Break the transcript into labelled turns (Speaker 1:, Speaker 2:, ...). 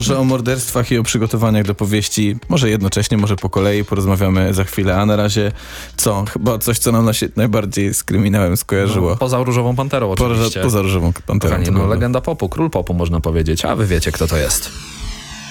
Speaker 1: Że o morderstwach i o przygotowaniach do powieści, może jednocześnie, może po kolei porozmawiamy za chwilę, a na razie chyba coś, co nam najbardziej z kryminałem skojarzyło.
Speaker 2: No, poza Różową Panterą oczywiście.
Speaker 1: Poza Różową Panterą.
Speaker 2: Kochani, legenda popu, król popu można powiedzieć, a wy wiecie, kto to jest.